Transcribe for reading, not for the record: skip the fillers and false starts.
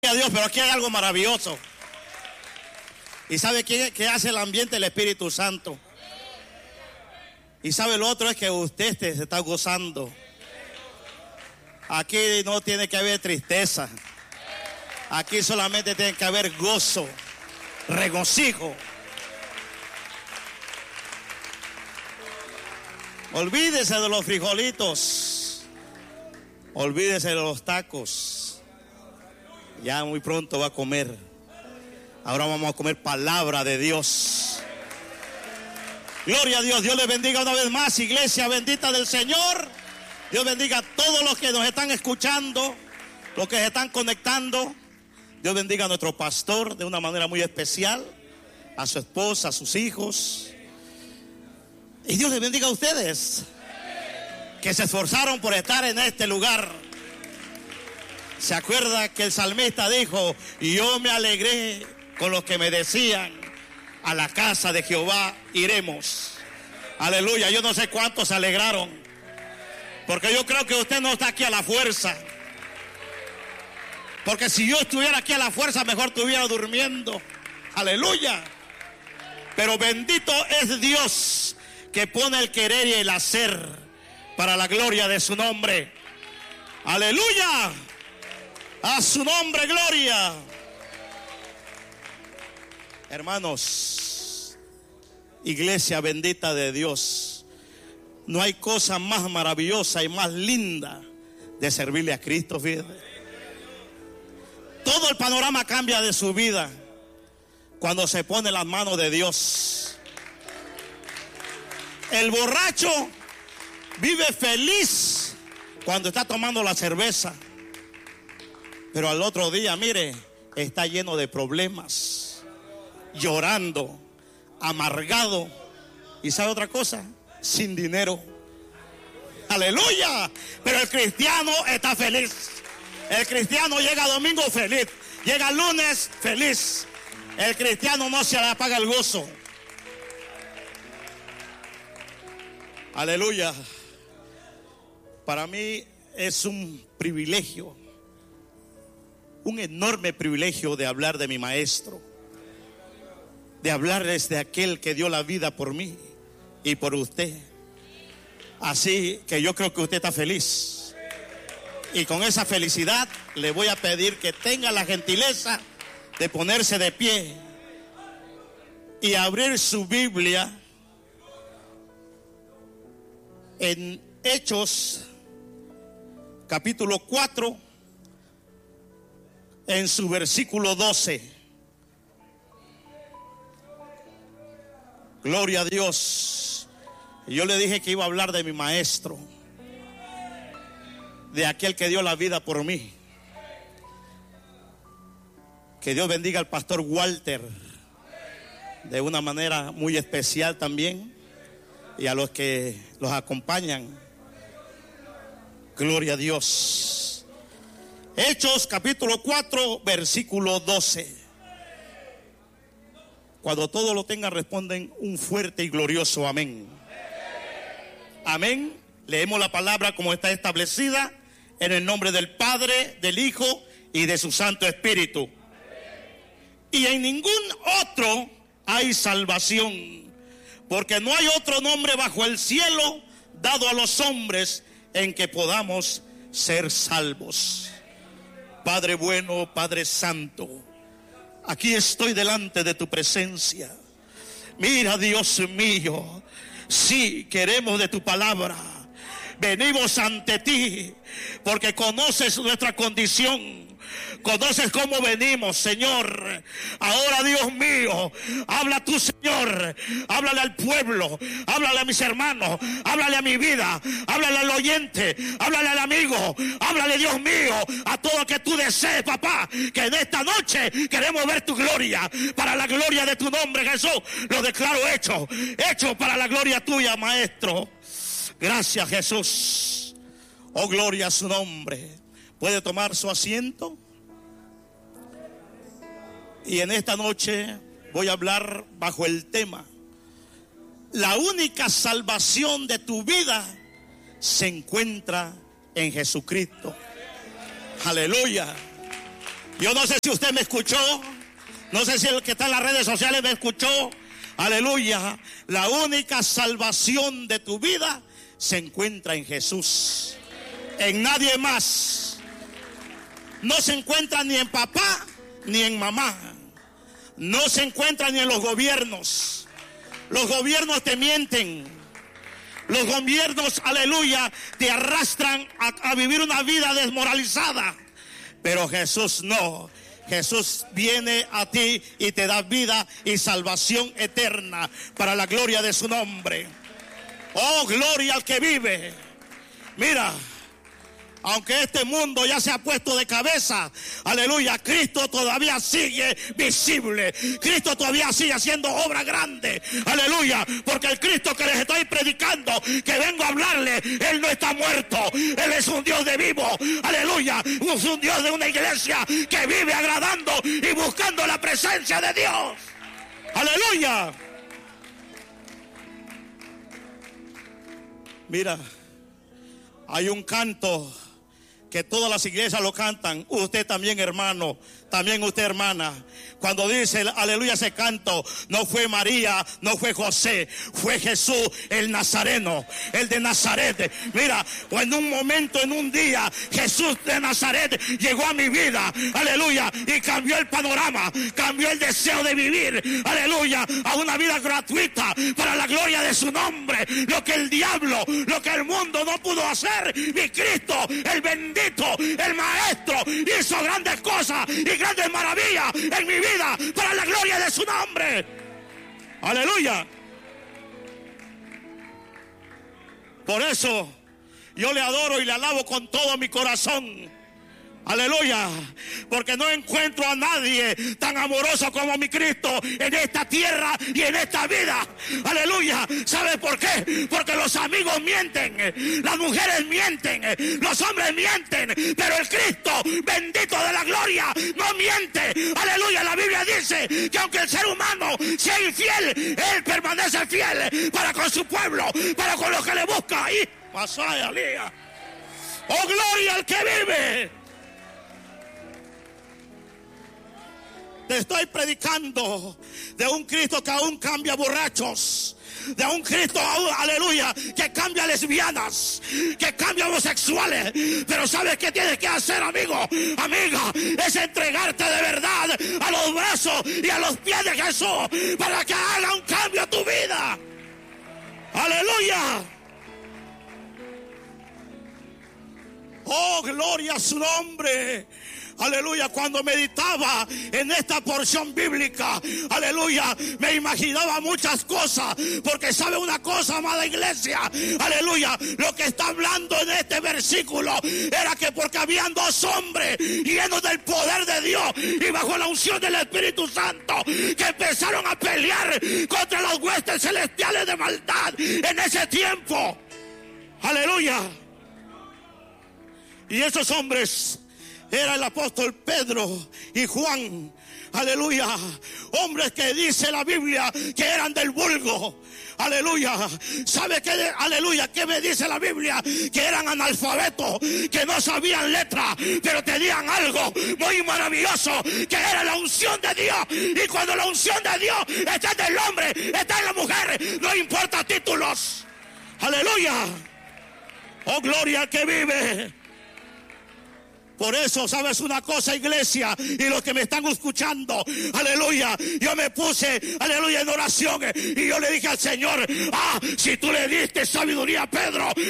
Gloria a Dios, pero aquí hay algo maravilloso. ¿Y sabe qué hace el ambiente? El Espíritu Santo. Y sabe lo otro es que usted se está gozando. Aquí no tiene que haber tristeza. Aquí solamente tiene que haber gozo, regocijo. Olvídese de los frijolitos. Olvídese de los tacos. Ya muy pronto va a comer. Ahora vamos a comer palabra de Dios. Gloria a Dios. Dios les bendiga una vez más, iglesia bendita del Señor. Dios bendiga a todos los que nos están escuchando, los que se están conectando. Dios bendiga a nuestro pastor de una manera muy especial, a su esposa, a sus hijos. Y Dios les bendiga a ustedes que se esforzaron por estar en este lugar. ¿Se acuerda que el salmista dijo: y yo me alegré con los que me decían, a la casa de Jehová iremos? Aleluya. Yo no sé cuántos se alegraron, porque yo creo que usted no está aquí a la fuerza. Porque si yo estuviera aquí a la fuerza, mejor estuviera durmiendo. Aleluya. Pero bendito es Dios que pone el querer y el hacer para la gloria de su nombre. Aleluya. A su nombre, gloria. Hermanos, iglesia bendita de Dios, no hay cosa más maravillosa y más linda de servirle a Cristo, fíjate. Todo el panorama cambia de su vida cuando se pone en las manos de Dios. El borracho vive feliz cuando está tomando la cerveza, pero al otro día, mire, está lleno de problemas, llorando, amargado. ¿Y sabe otra cosa? Sin dinero. Aleluya. Pero el cristiano está feliz. El cristiano llega domingo feliz, llega lunes feliz. El cristiano no se le apaga el gozo. Aleluya. Para mí es un privilegio, un enorme privilegio de hablar de mi maestro, de hablarles de aquel que dio la vida por mí y por usted. Así que yo creo que usted está feliz. Y con esa felicidad le voy a pedir que tenga la gentileza de ponerse de pie y abrir su Biblia en Hechos capítulo 4, en su versículo 12. Gloria a Dios. Yo le dije que iba a hablar de mi maestro, de aquel que dio la vida por mí. Que Dios bendiga al pastor Walter de una manera muy especial también, y a los que los acompañan. Gloria a Dios. Hechos capítulo 4 versículo 12. Cuando todo lo tengan, responden un fuerte y glorioso amén. Amén. Leemos la palabra como está establecida, en el nombre del Padre, del Hijo y de su Santo Espíritu. Y en ningún otro hay salvación, porque no hay otro nombre bajo el cielo dado a los hombres en que podamos ser salvos. Padre bueno, Padre santo, aquí estoy delante de tu presencia. Mira, Dios mío, sí, queremos de tu palabra. Venimos ante ti porque conoces nuestra condición, conoces cómo venimos, Señor. Ahora, Dios mío, habla tú, Señor. Háblale al pueblo, háblale a mis hermanos, háblale a mi vida, háblale al oyente, háblale al amigo, háblale, Dios mío, a todo lo que tú desees, papá. Que en esta noche queremos ver tu gloria, para la gloria de tu nombre, Jesús. Lo declaro hecho para la gloria tuya, Maestro. Gracias, Jesús. Oh, gloria a su nombre. ¿Puede tomar su asiento? Y en esta noche voy a hablar bajo el tema: la única salvación de tu vida se encuentra en Jesucristo. Aleluya. Yo no sé si usted me escuchó. No sé si el que está en las redes sociales me escuchó. Aleluya. La única salvación de tu vida se encuentra en Jesús. En nadie más. No se encuentra ni en papá ni en mamá. No se encuentra ni en los gobiernos. Los gobiernos te mienten. Los gobiernos, aleluya, te arrastran a vivir una vida desmoralizada. Pero Jesús no. Jesús viene a ti y te da vida y salvación eterna para la gloria de su nombre. Oh, gloria al que vive. Mira, aunque este mundo ya se ha puesto de cabeza, aleluya, Cristo todavía sigue visible. Cristo todavía sigue haciendo obra grande, aleluya, porque el Cristo que les estoy predicando, que vengo a hablarle, Él no está muerto. Él es un Dios de vivo, aleluya, es un Dios de una iglesia que vive agradando y buscando la presencia de Dios, aleluya. Mira, hay un canto que todas las iglesias lo cantan. Usted también, hermano, también usted, hermana. Cuando dice, aleluya, ese canto, no fue María, no fue José, fue Jesús el Nazareno, el de Nazaret. Mira, en un momento, en un día, Jesús de Nazaret llegó a mi vida, aleluya, y cambió el panorama, cambió el deseo de vivir, aleluya, a una vida gratuita para la gloria de su nombre. Lo que el diablo, lo que el mundo no pudo hacer, mi Cristo, el bendito, el maestro, hizo grandes cosas y grandes maravillas en mi vida para la gloria de su nombre, aleluya. Por eso yo le adoro y le alabo con todo mi corazón, aleluya, porque no encuentro a nadie tan amoroso como mi Cristo en esta tierra y en esta vida, aleluya. ¿Sabe por qué? Porque los amigos mienten, las mujeres mienten, los hombres mienten, pero el Cristo bendito de la gloria no miente, aleluya. La Biblia dice que aunque el ser humano sea infiel, Él permanece fiel para con su pueblo, para con los que le buscan. Y pasó a Lía. Oh, gloria al que vive. Te estoy predicando de un Cristo que aún cambia borrachos, de un Cristo, aleluya, que cambia lesbianas, que cambia homosexuales. Pero ¿sabes qué tienes que hacer, amigo, amiga? Es entregarte de verdad a los brazos y a los pies de Jesús para que haga un cambio a tu vida, aleluya. Oh, gloria a su nombre. Aleluya, cuando meditaba en esta porción bíblica, aleluya, me imaginaba muchas cosas, porque sabe una cosa, amada iglesia, aleluya, lo que está hablando en este versículo era que porque habían dos hombres llenos del poder de Dios y bajo la unción del Espíritu Santo, que empezaron a pelear contra los huestes celestiales de maldad en ese tiempo, aleluya. Y esos hombres era el apóstol Pedro y Juan, aleluya, hombres que dice la Biblia que eran del vulgo, aleluya. ¿Sabe qué? Aleluya, ¿qué me dice la Biblia? Que eran analfabetos, que no sabían letra, pero tenían algo muy maravilloso, que era la unción de Dios. Y cuando la unción de Dios está en el hombre, está en la mujer, no importa títulos, aleluya. Oh, gloria al que vive. Por eso, ¿sabes una cosa, iglesia? Y los que me están escuchando, aleluya, yo me puse, aleluya, en oración, y yo le dije al Señor, si tú le diste sabiduría a Pedro,